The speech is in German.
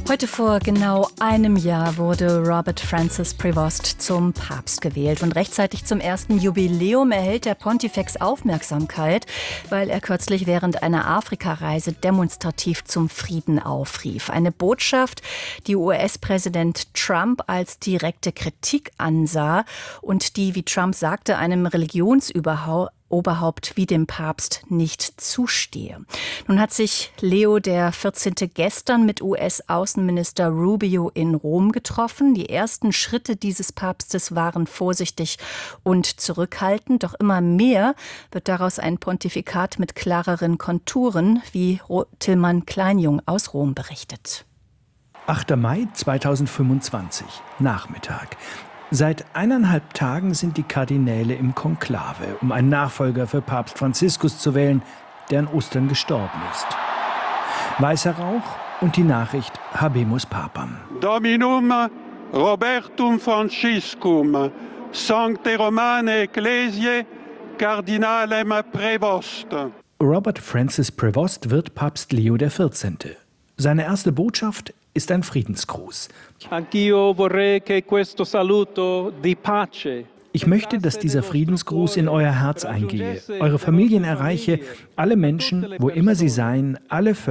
Heute vor genau einem Jahr wurde Robert Francis Prevost zum Papst gewählt. Und rechtzeitig zum ersten Jubiläum erhält der Pontifex Aufmerksamkeit, weil er kürzlich während einer Afrikareise demonstrativ zum Frieden aufrief. Eine Botschaft, die US-Präsident Trump als direkte Kritik ansah und die, wie Trump sagte, einem Religionsoberhaupt wie dem Papst nicht zustehe. Nun hat sich Leo der 14. gestern mit US-Außenminister Rubio in Rom getroffen. Die ersten Schritte dieses Papstes waren vorsichtig und zurückhaltend. Doch immer mehr wird daraus ein Pontifikat mit klareren Konturen, wie Tillmann Kleinjung aus Rom berichtet. 8. Mai 2025, Nachmittag. Seit 1,5 Tagen sind die Kardinäle im Konklave, um einen Nachfolger für Papst Franziskus zu wählen, der an Ostern gestorben ist. Weißer Rauch und die Nachricht Habemus Papam. Dominum Robertum Franciscum, Sancte Romane Ecclesiae, Cardinalem Prevost. Robert Francis Prevost wird Papst Leo XIV. Seine erste Botschaft ist ein Friedensgruß. Ich möchte, dass dieser Friedensgruß in euer Herz eingehe, eure Familien erreiche, alle Menschen, wo immer sie seien, alle Völker